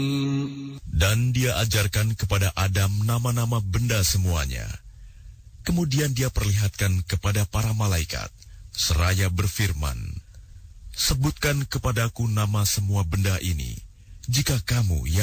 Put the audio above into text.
Dan dia ajarkan kepada Adam nama-nama benda semuanya. Kemudian dia perlihatkan kepada para malaikat, seraya berfirman, "Sebutkan kepadaku nama semua benda ini, jika kamu yang